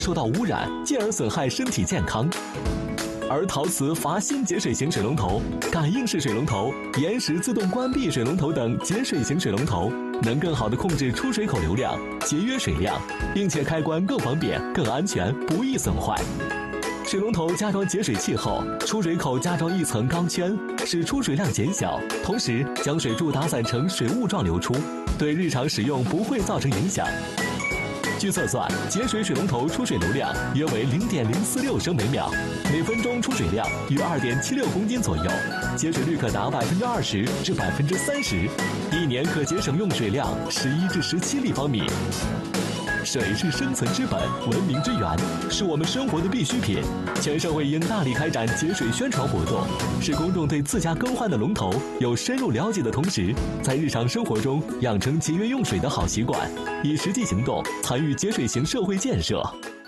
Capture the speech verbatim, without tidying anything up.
受到污染，进而损害身体健康。而陶瓷阀芯节水型水龙头、感应式水龙头、延时自动关闭水龙头等节水型水龙头，能更好地控制出水口流量，节约水量，并且开关更方便、更安全，不易损坏。水龙头加装节水器后，出水口加装一层钢圈，使出水量减小，同时将水柱打散成水雾状流出，对日常使用不会造成影响。据测算，节水水龙头出水流量约为零点零四六升每秒，每分钟出水量约二点七六公斤左右，节水率可达百分之二十至百分之三十，一年可节省用水量十一至十七立方米。水是生存之本，文明之源，是我们生活的必需品。全社会应大力开展节水宣传活动，使公众对自家更换的龙头有深入了解的同时，在日常生活中养成节约用水的好习惯，以实际行动参与节水型社会建设。